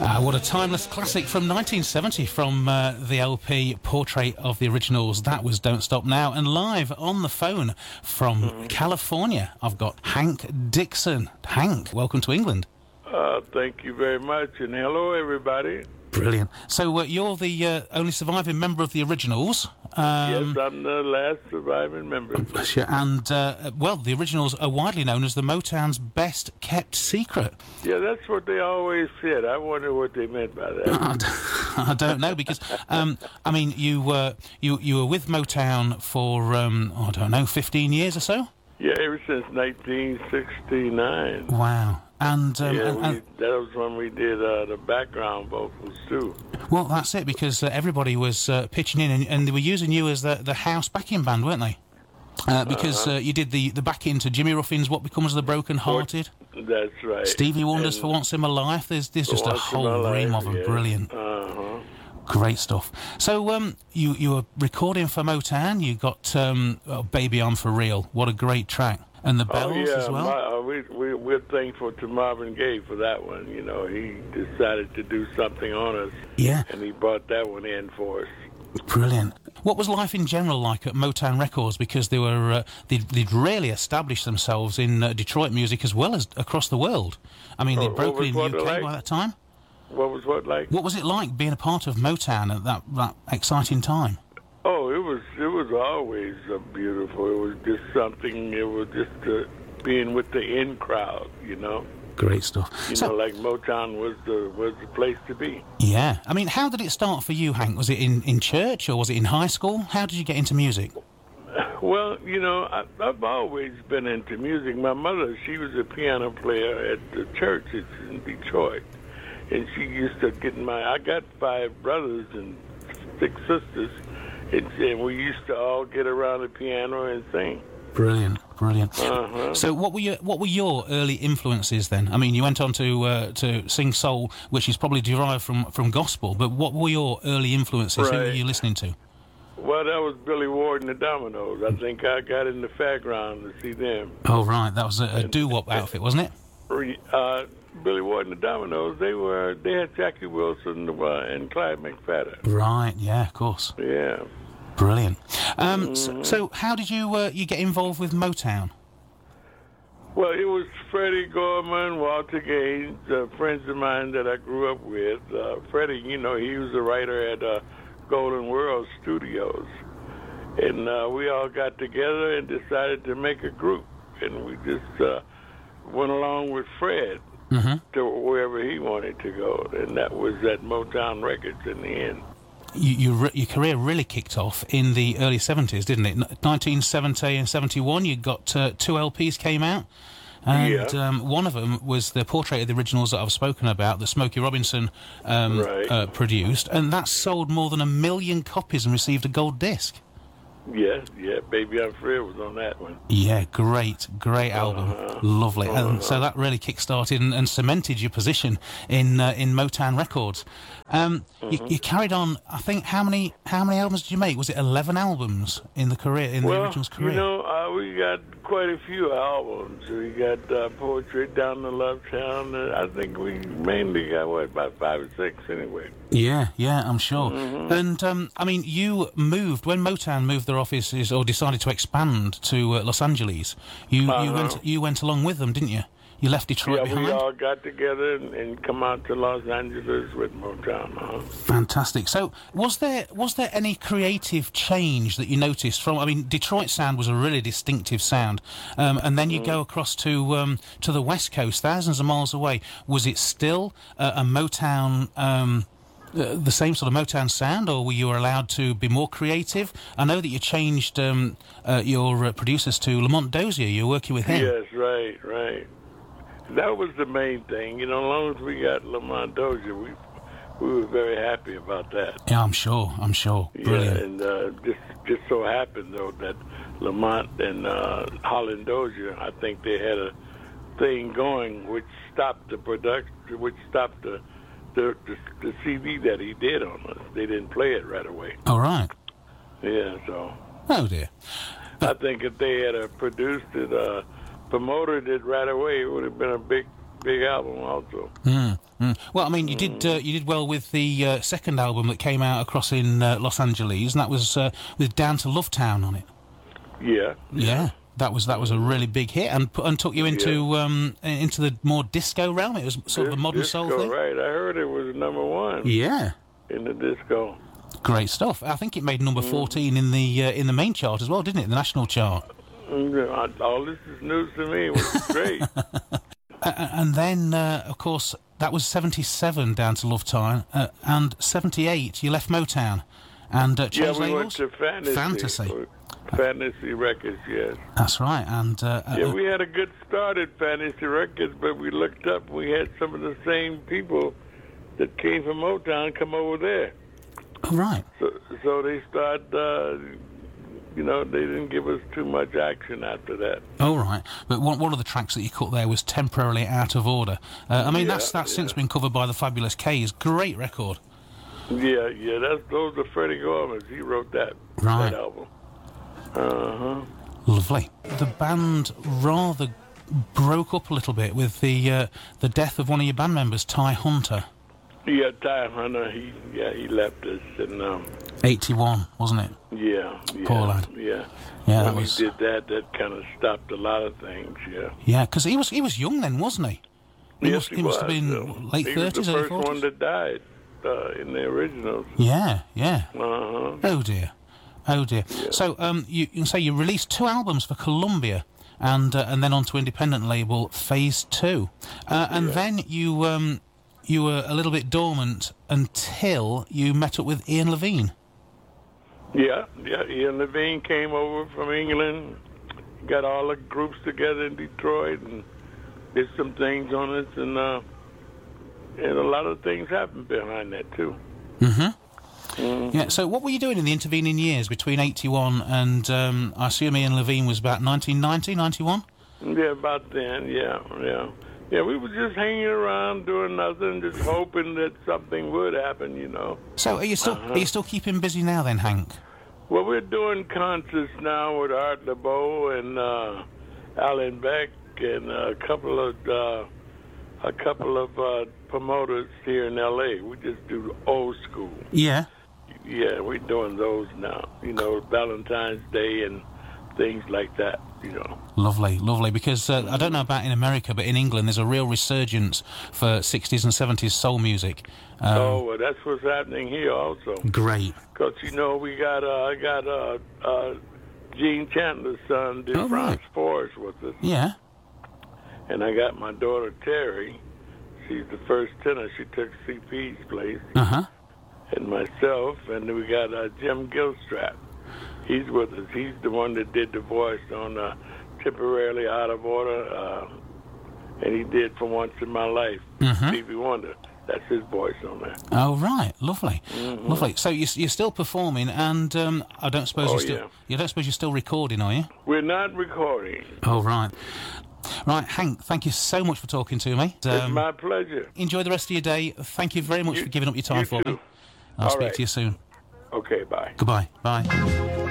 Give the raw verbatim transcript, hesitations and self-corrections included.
Uh, what a timeless classic from nineteen seventy from uh, the L P Portrait of the Originals. That was Don't Stop Now. And live on the phone from mm-hmm. California, I've got Hank Dixon. Hank, welcome to England. Uh, thank you very much, and hello, everybody. Brilliant. So uh, you're the uh, only surviving member of the Originals. Um, yes, I'm the last surviving member. And, uh, well, the Originals are widely known as the Motown's best-kept secret. Yeah, that's what they always said. I wonder what they meant by that. I don't know, because, um, I mean, you, uh, you you were with Motown for, um, I don't know, fifteen years or so? Yeah, ever since nineteen sixty-nine. Wow. And, um, yeah, and, and we, that was when we did uh, the background vocals, too. Well, that's it, because uh, everybody was uh, pitching in, and, and they were using you as the, the house backing band, weren't they? Uh, because uh-huh. uh, you did the, the backing to Jimmy Ruffin's What Becomes of the Broken Hearted. That's right. Stevie Wonder's and For Once in My Life. There's, there's just a whole ream of them. Yeah. Brilliant. Uh-huh. Great stuff. So um, you, you were recording for Motown. You got um, oh, Baby I'm For Real. What a great track. And the Bells oh, yeah, as well? My, uh, we, we, we're thankful to Marvin Gaye for that one. You know, he decided to do something on us. Yeah. And he brought that one in for us. Brilliant. What was life in general like at Motown Records? Because they were uh, they'd, they'd really established themselves in uh, Detroit music as well as across the world. I mean, they'd broken in the U K like? by that time. What was what like? What was it like being a part of Motown at that, that exciting time? Oh, it was it was always uh, beautiful. It was just something. It was just uh, being with the in crowd, you know. Great stuff. You so, know, like Motown was the was the place to be. Yeah, I mean, how did it start for you, Hank? Was it in, in church or was it in high school? How did you get into music? Well, you know, I, I've always been into music. My mother, she was a piano player at the church in Detroit, and she used to get my. I got five brothers and six sisters. And we used to all get around the piano and sing. Brilliant, brilliant. Uh-huh. So, what were your what were your early influences then? I mean, you went on to uh, to sing soul, which is probably derived from, from gospel. But what were your early influences? Right. Who were you listening to? Well, that was Billy Ward and the Dominoes. I think I got in the fairground to see them. Oh, right, that was a, a doo-wop outfit, wasn't it? Uh, Billy Ward and the Dominoes. They were they had Jackie Wilson uh, and Clyde McFadden. Right. Yeah. Of course. Yeah. Brilliant. Um, mm-hmm. so, so, how did you uh, you get involved with Motown? Well, it was Freddie Gorman, Walter Gaines, uh, friends of mine that I grew up with. Uh, Freddie, you know, he was a writer at uh, Golden World Studios. And uh, we all got together and decided to make a group. And we just uh, went along with Fred mm-hmm. to wherever he wanted to go. And that was at Motown Records in the end. You, you re- your career really kicked off in the early seventies, didn't it? nineteen seventy and seventy-one, you got uh, two L Ps came out. And yeah. um, one of them was the Portrait of the Originals that I've spoken about, that Smokey Robinson um, right. uh, produced. And that sold more than a million copies and received a gold disc. Yeah, yeah, Baby I'm For Real was on that one. Yeah, great, great album. Uh-huh. Lovely. Uh-huh. And so that really kick-started and, and cemented your position in uh, in Motown Records. Um, uh-huh. you, you carried on, I think, how many how many albums did you make? Was it eleven albums in the career, in well, the Originals career? you know, uh, we got quite a few albums. We got uh, Portrait, Down to Love Town. Uh, I think we mainly got, what, about five or six anyway. Yeah, yeah, I'm sure. Mm-hmm. And, um, I mean, you moved, when Motown moved their offices or decided to expand to uh, Los Angeles, you, uh-huh. you went you went along with them, didn't you? You left Detroit yeah, behind? we all got together and, and come out to Los Angeles with Motown. Huh? Fantastic. So, was there was there any creative change that you noticed from? I mean, Detroit sound was a really distinctive sound, um, and then you mm. go across to um, to the West Coast, thousands of miles away. Was it still uh, a Motown? Um, uh, the same sort of Motown sound, or were you allowed to be more creative? I know that you changed um, uh, your uh, producers to Lamont Dozier. You're working with him. Yes, right, right. That was the main thing. You know, as long as we got Lamont Dozier, we we were very happy about that. Yeah, I'm sure. I'm sure. Brilliant. Yeah, and uh, just just so happened though that Lamont and uh, Holland Dozier, I think they had a thing going which stopped the production, which stopped the the, the the C D that he did on us. They didn't play it right away. All right. Yeah. So. Oh dear. But I think if they had uh, produced it. Uh, promoted it right away, it would have been a big, big album also. Mm. Mm. Well, I mean, you did uh, you did well with the uh, second album that came out across in uh, Los Angeles, and that was uh, with Down to Love Town on it. Yeah. Yeah, that was that was a really big hit, and put, and took you into yeah. um, into the more disco realm. It was sort Dis- of a modern disco, soul thing. Right, I heard it was number one. Yeah. In the disco. Great stuff. I think it made number fourteen in the uh, in the main chart as well, didn't it? The national chart. Mm, all this is news to me. It was great. uh, and then, uh, of course, that was seventy-seven, Down to Love Time, uh, and seventy-eight, you left Motown and uh, changed yeah, we labels. went to Fantasy. Fantasy. Fantasy Records, yes. That's right. And uh, yeah, we had a good start at Fantasy Records, but we looked up, we had some of the same people that came from Motown come over there. Oh, right. So, so they started, uh, you know, they didn't give us too much action after that. Oh, right. But one, one of the tracks that you cut there was Temporarily Out of Order. Uh, I mean, yeah, that's that's yeah. since been covered by the Fabulous K's. Great record. Yeah, yeah, that's those are Freddie Gorman's. He wrote that, right. that album. Uh-huh. Lovely. The band rather broke up a little bit with the uh, the death of one of your band members, Ty Hunter. Yeah, Ty Hunter, he yeah, he left us in um eighty-one, wasn't it? Yeah, yeah. Poor lad. Yeah. Yeah, when that was... he did that, that kind of stopped a lot of things, yeah. Yeah, because he was he was young then, wasn't he? He yes, must, he, he must was. have been uh, late he thirties, He was early the first forties. one that died uh, in the originals. Yeah, yeah. Uh-huh. Oh, dear. Oh, dear. Yeah. So, um, you, you say you released two albums for Columbia, and uh, and then onto independent label Phase Two, uh, and yeah. then you um, you were a little bit dormant until you met up with Ian Levine. Yeah, yeah. Ian Levine came over from England, got all the groups together in Detroit, and did some things on us, and uh, and a lot of things happened behind that too. Mm-hmm. Mm-hmm. Yeah, so what were you doing in the intervening years between eighty-one and, um, I assume Ian Levine was about nineteen ninety, ninety-one? Yeah, about then, yeah, yeah. Yeah, we were just hanging around doing nothing, just hoping that something would happen, you know. So are you still uh-huh. are you still keeping busy now then, Hank? Well, we're doing concerts now with Art LeBeau and uh, Alan Beck and a couple of uh, a couple of uh, promoters here in L A. We just do old school. Yeah. Yeah, we're doing those now. You know, Valentine's Day and things like that, you know. Lovely, lovely. Because uh, I don't know about in America, but in England there's a real resurgence for sixties and seventies soul music. Um, oh, well, that's what's happening here also. Great. Because, you know, we got, uh, I got uh, uh, Gene Chandler's son, did oh, Franz right. Forrest with us. Yeah. And I got my daughter, Terry. She's the first tenor. She took C P's place. Uh-huh. And myself, and then we got uh, Jim Gilstrap. He's with us. He's the one that did the voice on uh, Temporarily Out of Order, uh, and he did For Once in My Life, mm-hmm. Stevie Wonder. That's his voice on there. Oh, right. Lovely. Mm-hmm. Lovely. So you're, you're still performing, and um, I don't suppose oh, you're still... Yeah. You don't suppose you're still recording, are you? We're not recording. Oh, right. Right, Hank, thank you so much for talking to me. Um, it's my pleasure. Enjoy the rest of your day. Thank you very much you, for giving up your time you for too. me. I'll All speak right. to you soon. Okay, bye. Goodbye. Bye.